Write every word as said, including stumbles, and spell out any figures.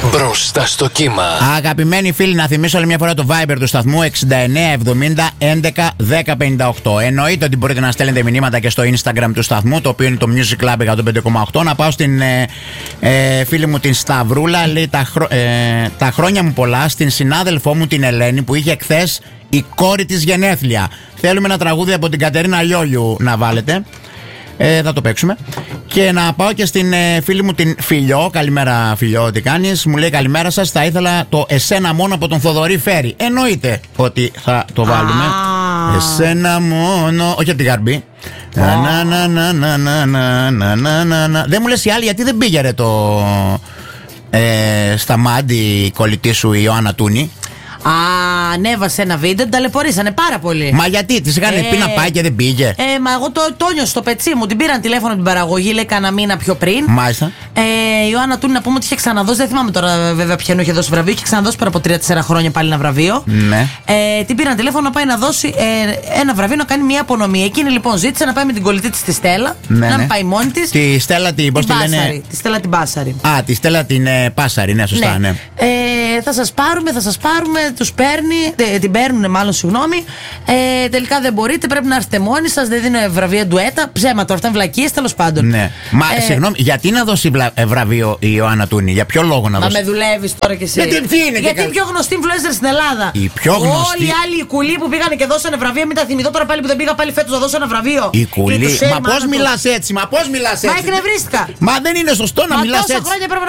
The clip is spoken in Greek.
Μπροστά στο κύμα. Αγαπημένοι φίλοι, να θυμίσω άλλη μια φορά το Viber του σταθμού εξήντα εννέα εβδομήντα έντεκα δέκα πενήντα οκτώ. Εννοείται ότι μπορείτε να στέλνετε μηνύματα και στο Instagram του σταθμού, το οποίο είναι το Music Club εκατόν πέντε κόμμα οκτώ. Να πάω στην ε, ε, φίλη μου την Σταυρούλα. Λέει τα, χρο, ε, τα χρόνια μου πολλά στην συνάδελφό μου την Ελένη που είχε χθες η κόρη της γενέθλια. Θέλουμε ένα τραγούδι από την Κατερίνα Λιόλιου να βάλετε. Ε, θα το παίξουμε. Και να πάω και στην ε, φίλη μου την Φιλιό. Καλημέρα, Φιλιό, τι κάνεις? Μου λέει καλημέρα σας. Θα ήθελα το Εσένα μόνο από τον Θοδωρή Φέρη. Εννοείται ότι θα το βάλουμε. Ah. Εσένα μόνο. Όχι από την Γαρμπή. Oh. Να, να, να, να, να, να, να, να, να. Δεν μου λες η άλλη γιατί δεν πήγε το ε, Σταμάντη η κολλητή σου η Ιωάννα Τούνη? Α, ανέβασε ένα βίντεο, την ταλαιπωρήσανε πάρα πολύ. Μα γιατί, τη είχαν ε, πει να πάει και δεν πήγε? Ε, μα εγώ το, το νιώσα στο πετσί μου. Την πήραν τηλέφωνο την παραγωγή, λέει κανένα μήνα πιο πριν. Μάλιστα. Ε, η Ιωάννα Τούνη να πούμε ότι είχε ξαναδώσει, δεν θυμάμαι τώρα βέβαια ποιανού είχε δώσει βραβείο. Είχε ξαναδώσει πριν από τρία τέσσερα χρόνια πάλι ένα βραβείο. Ναι. Ε, την πήραν τηλέφωνο να πάει να δώσει ε, ένα βραβείο, να κάνει μια απονομή. Εκείνη λοιπόν ζήτησε να πάει με την κολλητή τη τη Στέλλα. Ναι, να ναι. μην πάει μόνη τη. Τη Στέλλα την, πώς τη λένε? Τη Στέλλα την Πάσαρη. Α, τη Στέλλα την ε, Πάσαρη, ναι, σωστά, ναι. ναι. Ε, θα σας πάρουμε, θα σας πάρουμε, τους παίρνει, ε, την παίρνουν μάλλον, συγγνώμη. Ε, τελικά δεν μπορείτε, πρέπει να έρθετε μόνοι σας, δεν δίνω βραβεία ντουέτα. Ψέματα, αυτά είναι βλακίες, τέλος πάντων. Ναι. Μα ε, συγγνώμη, γιατί να δώσει βλα, ε, βραβείο η Ιωάννα Τούνη, για ποιο λόγο να μα δώσει? Μα με δουλεύεις τώρα κι εσύ. Γιατί, τι είναι, γιατί και η πιο γνωστή influencer στην Ελλάδα. Η πιο γνωστή. Όλοι οι άλλοι οι κουλοί που πήγανε και δώσανε βραβεία, μην τα θυμηθώ τώρα πάλι που δεν πήγα πάλι φέτος να δώσω ένα βραβείο. Οι κουλοί. Μα πώς μιλάς έτσι, μα πώς μιλάς έτσι? Μα εκνευρίστηκα. Μα δεν είναι σωστό να μιλάς έτσι.